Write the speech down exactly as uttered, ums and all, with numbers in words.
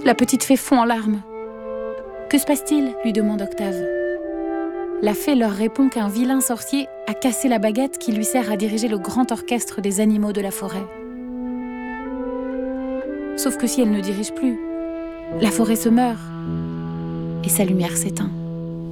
La petite fée fond en larmes. « Que se passe-t-il » lui demande Octave. La fée leur répond qu'un vilain sorcier a cassé la baguette qui lui sert à diriger le grand orchestre des animaux de la forêt. Sauf que si elle ne dirige plus, la forêt se meurt et sa lumière s'éteint.